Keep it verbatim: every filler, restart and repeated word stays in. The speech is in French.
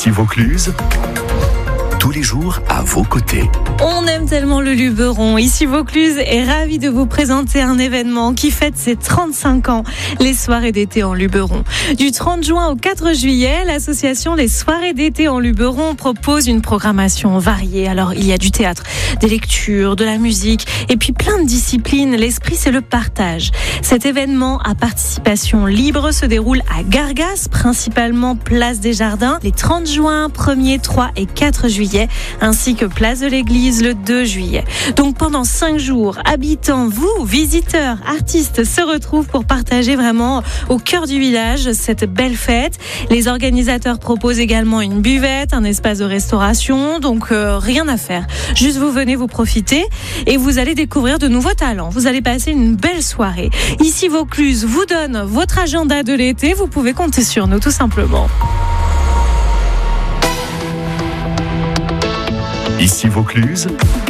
Ici Vaucluse, tous les jours à vos côtés. On aime tellement le Luberon. Ici Vaucluse est ravi de vous présenter un événement qui fête ses trente-cinq ans, les soirées d'été en Luberon. Du trente juin au quatre juillet, l'association Les Soirées d'été en Luberon propose une programmation variée. Alors il y a du théâtre, des lectures, de la musique et puis plein de disciplines. L'esprit, c'est le partage. Cet événement à participation libre se déroule à Gargas, principalement place des Jardins, les trente juin, premier, trois et quatre juillet, ainsi que place de l'Église le deux juillet. Donc pendant cinq jours, habitants, vous, visiteurs, artistes, se retrouvent pour partager vraiment au cœur du village cette belle fête. Les organisateurs proposent également une buvette, un espace de restauration, donc euh, rien à faire. Juste vous venez vous profiter et vous allez découvrir de nouveaux talents. Vous allez passer une belle soirée. Ici Vaucluse vous donne votre agenda de l'été. Vous pouvez compter sur nous tout simplement. Ici Vaucluse,